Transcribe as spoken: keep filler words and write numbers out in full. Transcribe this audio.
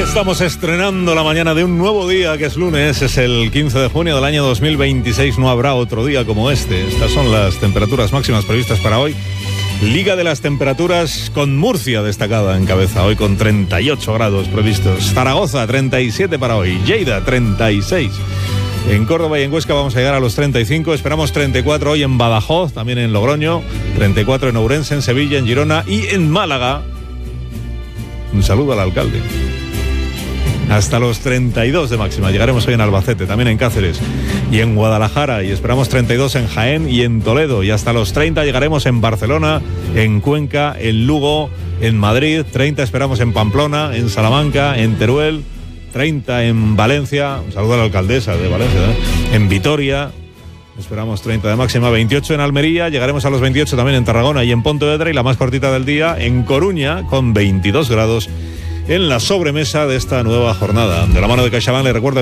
Estamos estrenando la mañana de un nuevo día, que es lunes, es el quince de junio del año dos mil veintiséis. No habrá otro día como este. Estas son las temperaturas máximas previstas para hoy. Liga de las temperaturas con Murcia destacada en cabeza, hoy con treinta y ocho grados previstos. Zaragoza, treinta y siete para hoy. Lleida, treinta y seis. En Córdoba y en Huesca vamos a llegar a los treinta y cinco. Esperamos treinta y cuatro hoy en Badajoz, también en Logroño. treinta y cuatro en Ourense, en Sevilla, en Girona y en Málaga. Un saludo al alcalde. Hasta los treinta y dos de máxima. Llegaremos hoy en Albacete, también en Cáceres y en Guadalajara, y esperamos treinta y dos en Jaén y en Toledo, y hasta los treinta llegaremos en Barcelona, en Cuenca, en Lugo, en Madrid. Treinta esperamos en Pamplona, en Salamanca, en Teruel. Treinta en Valencia. Un saludo a la alcaldesa de Valencia, ¿eh? En Vitoria esperamos treinta de máxima. Veintiocho en Almería. Llegaremos a los veintiocho también en Tarragona y en Pontevedra, y la más cortita del día en Coruña, con veintidós grados en la sobremesa de esta nueva jornada. De la mano de CaixaBank, le recuerdo